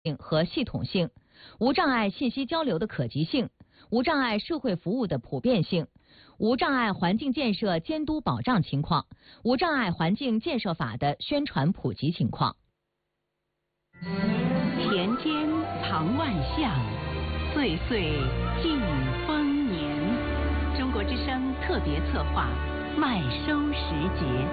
和系统性，无障碍信息交流的可及性，无障碍社会服务的普遍性，无障碍环境建设监督保障情况，无障碍环境建设法的宣传普及情况。 田间藏万象，岁岁尽丰年。中国之声特别策划麦收时节。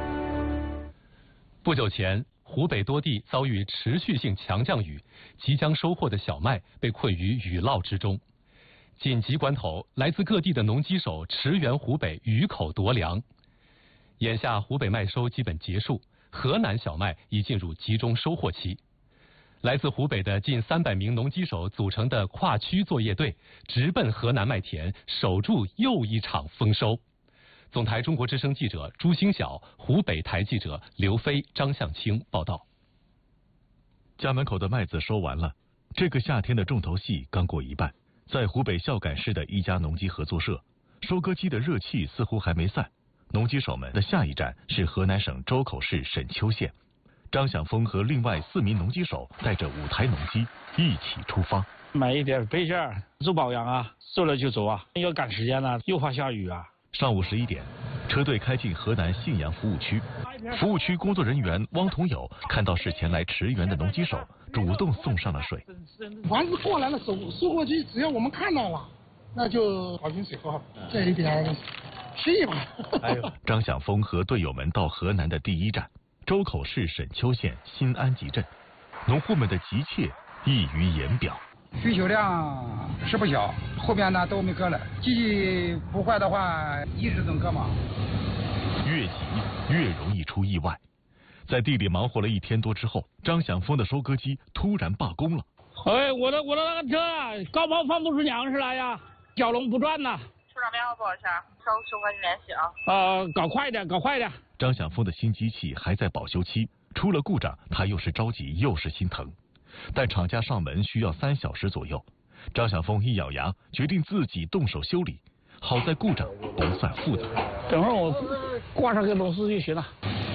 不久前，湖北多地遭遇持续性强降雨，即将收获的小麦被困于雨涝之中。紧急关头，来自各地的农机手驰援湖北雨口夺粮。眼下湖北麦收基本结束，河南小麦已进入集中收获期。来自湖北的近300名农机手组成的跨区作业队，直奔河南麦田，守住又一场丰收。总台中国之声记者朱星晓，湖北台记者刘飞、张向清报道。 家门口的麦子收完了，这个夏天的重头戏刚过一半。在湖北孝感市的一家农机合作社，收割机的热气似乎还没散。农机手们的下一站是河南省周口市沈丘县。张晓峰和另外4名农机手带着5台农机一起出发， 买一点备件，做保养啊，做了就走啊，要赶时间了，又怕下雨啊。 上午11点，车队开进河南信阳服务区。服务区工作人员汪同友看到是前来驰援的农机手，主动送上了水。 凡是过来了收获机，只要我们看到了，那就跑进水喝，这一点屁吧。 张晓峰和队友们到河南的第一站。周口市沈丘县新安集镇，农户们的急切溢于言表。 需求量是不小，后边呢都没割了，机器不坏的话，10吨割嘛。 越急越容易出意外。在地里忙活了1天多之后，张晓峰的收割机突然罢工了。 哎，我的那个车高抛放不出粮食来呀，蛟龙不转呐。 出厂编号多少钱？收割机联系啊。 搞快点。 张晓峰的新机器还在保修期，出了故障，他又是着急又是心疼。但厂家上门需要3小时左右，张晓峰一咬牙，决定自己动手修理。好在故障不算复杂， 等会儿我挂上个螺丝就行了。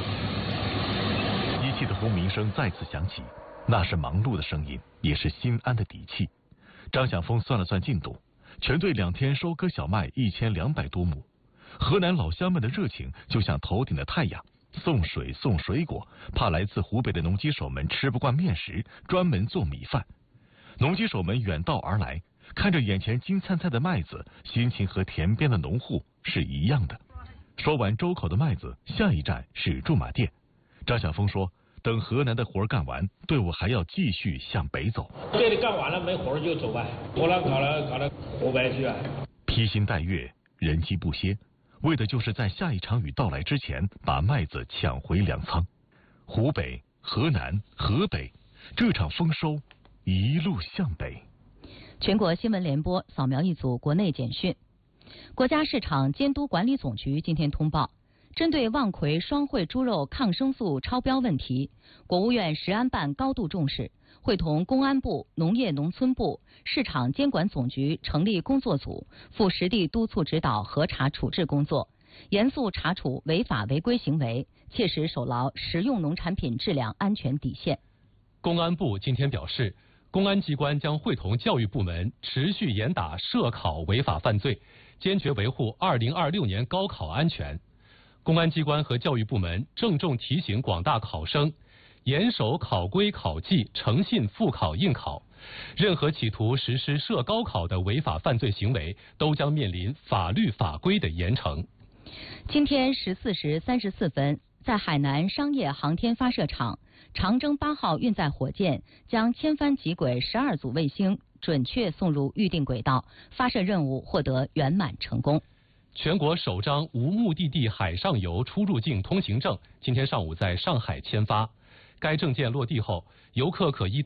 机器的轰鸣声再次响起，那是忙碌的声音，也是心安的底气。张晓峰算了算进度，全队2天收割小麦1200多亩。河南老乡们的热情就像头顶的太阳，送水送水果，怕来自湖北的农机手们吃不惯面食，专门做米饭。农机手们远道而来，看着眼前金灿灿的麦子，心情和田边的农户是一样的。收完周口的麦子，下一站是驻马店。张晓峰说，等河南的活干完，队伍还要继续向北走。 这里干完了没活就走呗，活了搞了湖北去。 披星戴月，人机不歇，为的就是在下一场雨到来之前把麦子抢回粮仓。湖北、河南、河北，这场丰收一路向北。 全国新闻联播扫描一组国内简讯。国家市场监督管理总局今天通报，针对望奎双汇猪肉抗生素超标问题，国务院食安办高度重视，会同公安部、农业农村部、市场监管总局成立工作组，赴实地督促指导核查处置工作，严肃查处违法违规行为，切实守牢食用农产品质量安全底线。 公安部今天表示，公安机关将会同教育部门持续严打涉考违法犯罪，坚决维护2026年高考安全。公安机关和教育部门郑重提醒广大考生，严守考规考纪，诚信复考应考。任何企图实施涉高考的违法犯罪行为，都将面临法律法规的严惩。 今天14时34分，在海南商业航天发射场，长征8号运载火箭将千帆极轨12组卫星准确送入预定轨道，发射任务获得圆满成功。 全国首张无目的地海上游出入境通行证今天上午在上海签发。该证件落地后，游客可依